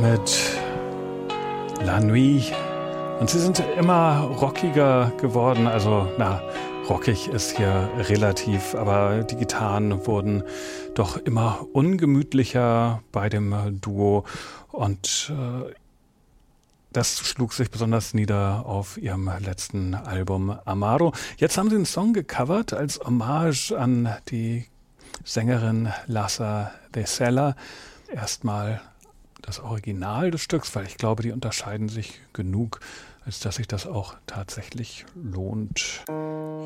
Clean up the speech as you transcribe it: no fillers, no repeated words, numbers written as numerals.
mit La Nuit. Und sie sind immer rockiger geworden. Also, rockig ist hier relativ, aber die Gitarren wurden doch immer ungemütlicher bei dem Duo. Und das schlug sich besonders nieder auf ihrem letzten Album Amaro. Jetzt haben sie einen Song gecovert als Hommage an die Sängerin Lhasa de Sela. Erstmal das Original des Stücks, weil ich glaube, die unterscheiden sich genug, als dass sich das auch tatsächlich lohnt.